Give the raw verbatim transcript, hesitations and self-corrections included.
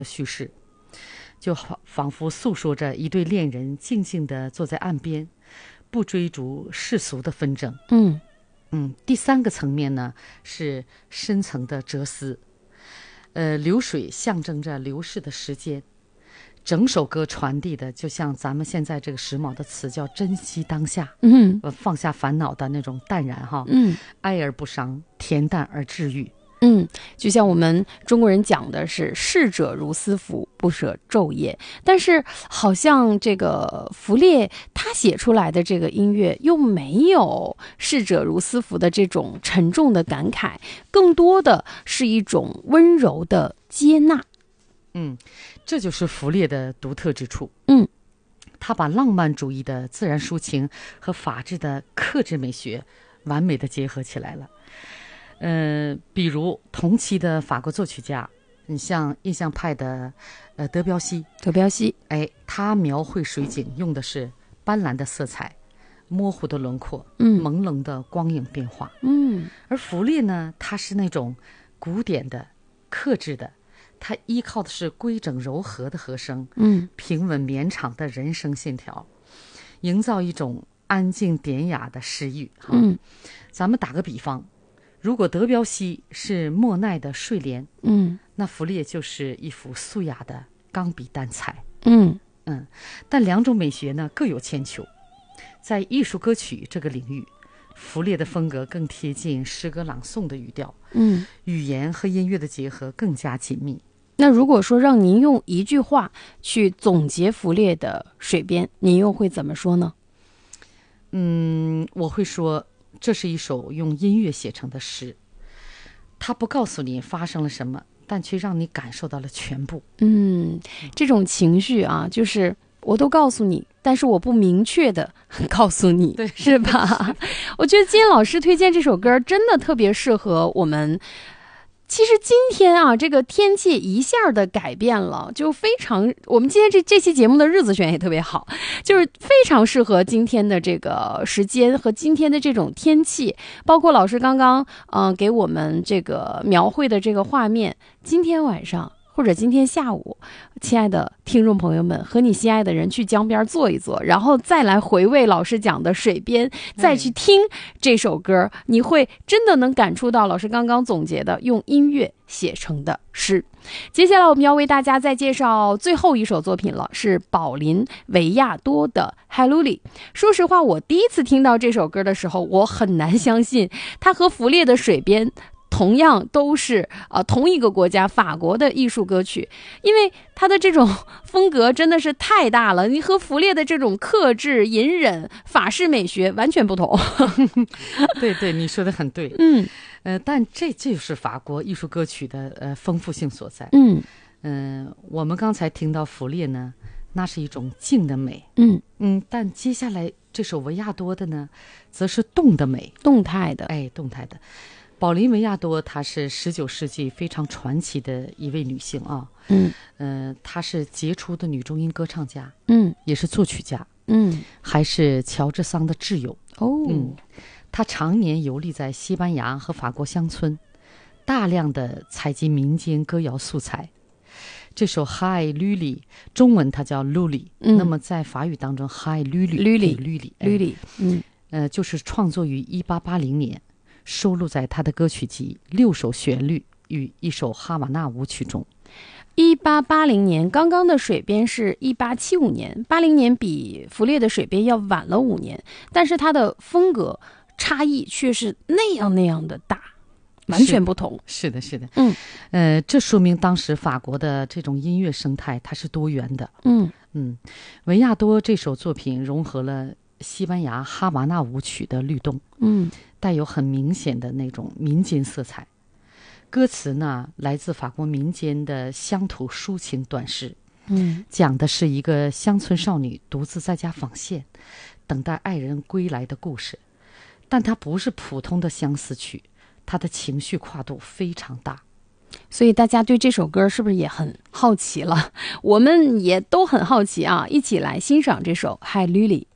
叙事，就仿佛诉说着一对恋人静静地坐在岸边，不追逐世俗的纷争。 嗯嗯，第三个层面呢是深层的哲思。呃，流水象征着流逝的时间，整首歌传递的就像咱们现在这个时髦的词叫珍惜当下， 嗯呃，放下烦恼的那种淡然哈， 嗯， 哀而不伤，恬淡而治愈。 嗯，就像我们中国人讲的是逝者如斯夫，不舍昼夜，但是好像这个弗列他写出来的这个音乐又没有逝者如斯夫的这种沉重的感慨，更多的是一种温柔的接纳。 嗯，这就是弗列的独特之处。 嗯， 他把浪漫主义的自然抒情和法治的克制美学完美的结合起来了。呃，比如同期的法国作曲家，你像印象派的呃德彪西， 德彪西， 哎，他描绘水景用的是斑斓的色彩、模糊的轮廓、 嗯朦胧的光影变化。 嗯而弗列呢，他是那种古典的、克制的，他依靠的是规整柔和的和声， 嗯平稳绵长的人声线条，营造一种安静典雅的诗域。 嗯， 咱们打个比方，如果德彪西是莫奈的睡莲， 嗯那弗列就是一幅素雅的钢笔淡彩。 嗯嗯，但两种美学呢各有千秋。在艺术歌曲这个领域，弗列的风格更贴近诗歌朗诵的语调， 嗯， 语言和音乐的结合更加紧密。 那如果说让您用一句话去总结弗列的水边，您又会怎么说呢？ 嗯，我会说这是一首用音乐写成的诗，它不告诉你发生了什么，但却让你感受到了全部。 嗯，这种情绪啊，就是我都告诉你，但是我不明确的告诉你， 对， 是吧？我觉得金老师推荐这首歌真的特别适合我们。其实今天啊，这个天气一下的改变了，就非常，我们今天这这期节目的日子选也特别好，就是非常适合今天的这个时间和今天的这种天气，包括老师刚刚嗯、呃、给我们这个描绘的这个画面，今天晚上或者今天下午，亲爱的听众朋友们，和你心爱的人去江边坐一坐，然后再来回味老师讲的水边，再去听这首歌，你会真的能感触到老师刚刚总结的用音乐写成的诗。接下来我们要为大家再介绍最后一首作品了，是宝林维亚多的《海鲁里》。说实话，我第一次听到这首歌的时候，我很难相信它和弗列的水边同样都是呃同一个国家法国的艺术歌曲，因为它的这种风格真的是太大了，你和弗列的这种克制隐忍法式美学完全不同。 对对，你说的很对。 嗯呃，但这就是法国艺术歌曲的呃丰富性所在。 嗯嗯、呃，我们刚才听到弗列呢，那是一种静的美。 嗯嗯，但接下来这首维亚多的呢，则是动的美， 动态的。 哎，动态的。宝琳维亚多，她是十九世纪非常传奇的一位女性啊。 嗯呃，她是杰出的女中音歌唱家， 嗯也是作曲家， 嗯， 还是乔治桑的挚友。 哦， 嗯，她常年游历在西班牙和法国乡村，大量的采集民间歌谣素材。这首《嗨吕里》中文它叫卢里、 嗯， 那么在法语当中嗨吕里吕里吕里吕里，嗯呃，就是创作于一八八零年，收录在他的歌曲集《六首旋律与一首哈瓦那舞曲》中。 一八八零年，刚刚的水边是一八七五年，八零年比弗列的水边要晚了五年，但是它的风格差异却是那样那样的大，完全不同。 是的，是的， 嗯， 呃，这说明当时法国的这种音乐生态它是多元的。 嗯嗯，维亚多这首作品融合了西班牙哈瓦那舞曲的律动， 嗯， 带有很明显的那种民间色彩。歌词呢，来自法国民间的乡土抒情短诗， 嗯， 讲的是一个乡村少女独自在家纺线，等待爱人归来的故事。但它不是普通的相思曲，它的情绪跨度非常大。 所以大家对这首歌是不是也很好奇了？我们也都很好奇啊，一起来欣赏这首《海吕里》。